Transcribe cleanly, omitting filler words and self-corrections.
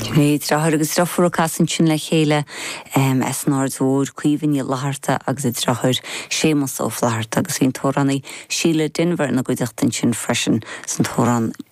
Drahar agus drafur casan sin le chéile as nárdúr cuihann í láharta agus I drahar sémas ó láharta agus hín tórannaí síle dinver na goideachtain sin freisin san tóran